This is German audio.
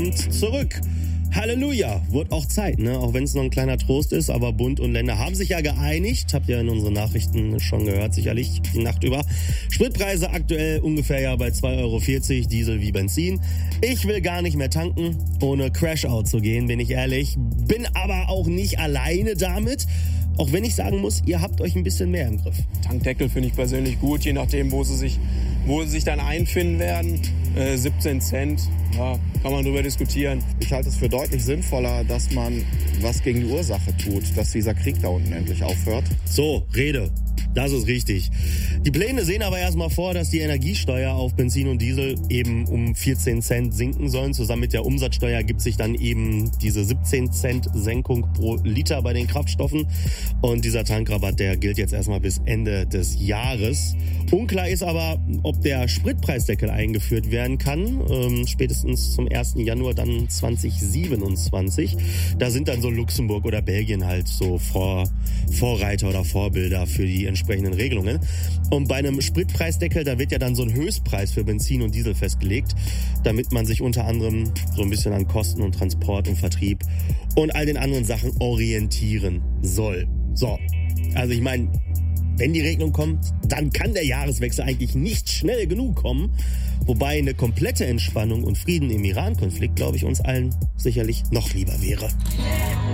sind zurück. Halleluja, wird auch Zeit, ne? Auch wenn es noch ein kleiner Trost ist, aber Bund und Länder haben sich ja geeinigt. Habt ihr in unseren Nachrichten schon gehört, sicherlich die Nacht über. Spritpreise aktuell ungefähr ja bei 2,40 Euro, Diesel wie Benzin. Ich will gar nicht mehr tanken, ohne Crashout zu gehen, bin ich ehrlich. Bin aber auch nicht alleine damit. Auch wenn ich sagen muss, ihr habt euch ein bisschen mehr im Griff. Tankdeckel finde ich persönlich gut, je nachdem, wo sie sich dann einfinden werden. 17 Cent, ja, kann man drüber diskutieren. Ich halte es für deutlich sinnvoller, dass man was gegen die Ursache tut, dass dieser Krieg da unten endlich aufhört. So, Rede. Das ist richtig. Die Pläne sehen aber erstmal vor, dass die Energiesteuer auf Benzin und Diesel eben um 14 Cent sinken sollen. Zusammen mit der Umsatzsteuer gibt sich dann eben diese 17 Cent Senkung pro Liter bei den Kraftstoffen. Und dieser Tankrabatt, der gilt jetzt erstmal bis Ende des Jahres. Unklar ist aber, ob der Spritpreisdeckel eingeführt werden kann. Spätestens zum 1. Januar dann 2027. Da sind dann so Luxemburg oder Belgien halt so Vorreiter oder Vorbilder für die entsprechenden Regelungen. Und bei einem Spritpreisdeckel, da wird ja dann so ein Höchstpreis für Benzin und Diesel festgelegt, damit man sich unter anderem so ein bisschen an Kosten und Transport und Vertrieb und all den anderen Sachen orientieren soll. So, also ich meine, wenn die Regelung kommt, dann kann der Jahreswechsel eigentlich nicht schnell genug kommen. Wobei eine komplette Entspannung und Frieden im Iran-Konflikt, glaube ich, uns allen sicherlich noch lieber wäre.